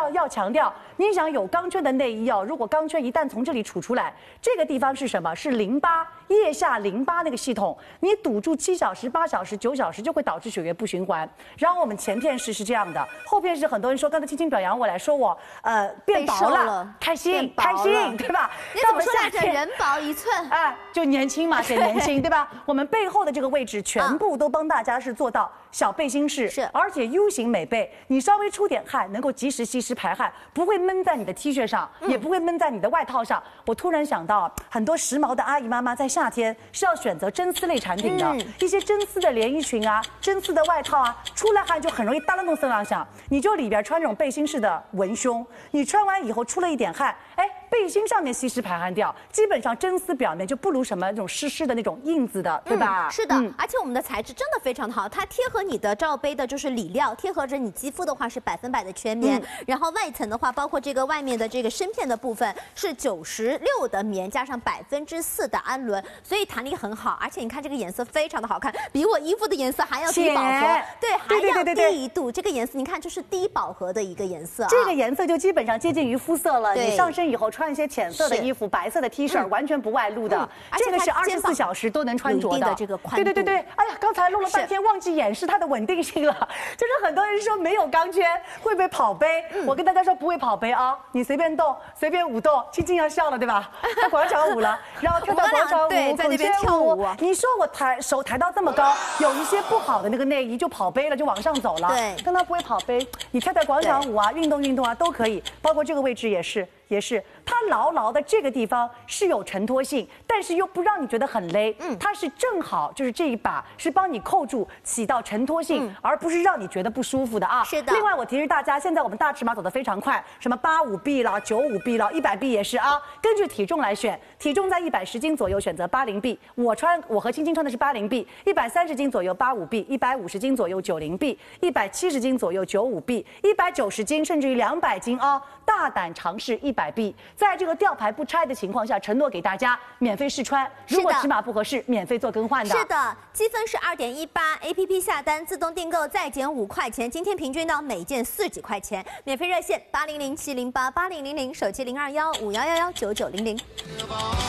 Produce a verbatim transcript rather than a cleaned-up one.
要要强调，你想有钢圈的内衣哦，如果钢圈一旦从这里杵出来，这个地方是什么？是淋巴。 腋下淋巴那个系统，你堵住七小时、八小时、九小时，就会导致血液不循环。然后我们前片式是这样的，后片式很多人说刚才轻轻表扬我来说我呃变薄了， 了开心开心，对吧？ 你怎么说来着？人薄一寸， 哎，就年轻嘛，显年轻，对吧？我们背后的这个位置全部都帮大家是做到小背心式， 是， 而且 U 型美背，你稍微出点汗，能够及时吸湿排汗，不会闷在你的 T 恤上，也不会闷在你的外套上。我突然想到，很多时髦的阿姨妈妈在夏天是要选择真丝类产品的，嗯、一些真丝的连衣裙啊，真丝的外套啊，出了汗就很容易哒啦咚声浪响。你就里边穿这种背心式的文胸，你穿完以后出了一点汗，哎，背心上面吸湿排汗掉，基本上真丝表面就不如什么那种湿湿的那种印子的，对吧？ 嗯、是的、嗯，而且我们的材质真的非常的好，它贴合你的罩杯的就是里料，贴合着你肌肤的话是百分百的全棉，嗯、然后外层的话，包括这个外面的这个身片的部分是九十六的棉加上百分之四的氨纶，所以弹力很好，而且你看这个颜色非常的好看，比我衣服的颜色还要低饱和，对，还要低一度。这个颜色你看就是低饱和的一个颜色、啊， 这个颜色就基本上接近于肤色了。你上身以后穿一些浅色的衣服，白色的 T 恤、嗯，完全不外露的。嗯、这个是二十四小时都能穿着的。 的这个宽度对对对对，哎呀，刚才录了半天忘记演示它的稳定性了。就是很多人说没有钢圈会不会跑杯？嗯、我跟大家说不会跑杯啊，你随便动，随便舞动，青青要笑了对吧？跳广场舞了，然后跳到广场舞， 对，在那边跳舞。 你说我抬手抬到这么高，有一些不好的那个内衣就跑杯了，就往上走了。 对， 但它不会跑杯，你跳跳广场舞啊，运动运动啊都可以，包括这个位置也是。也是，它牢牢的这个地方是有承托性，但是又不让你觉得很勒。嗯，它是正好就是这一把是帮你扣住，起到承托性，嗯、而不是让你觉得不舒服的啊。 是的。 另外，我提示大家，现在我们大尺码走得非常快，什么八五 B 了、九五 B 了、一百 B 也是啊。根据体重来选，体重在一百十斤左右选择八零 B， 我穿我和青青穿的是八零 B， 一百三十斤左右八五 B， 一百五十斤左右九零 B， 一百七十斤左右九五 B， 一百九十斤甚至于两百斤啊，大胆尝试一百 B， 在这个吊牌不拆的情况下，承诺给大家免费试穿，如果尺码不合适，免费做更换的。 是的，积分是二点一八 ，A P P 下单自动订购再减五块钱，今天平均到每件四几块钱。免费热线八零零七零八八零零零，手机零二幺五幺幺幺九九零零。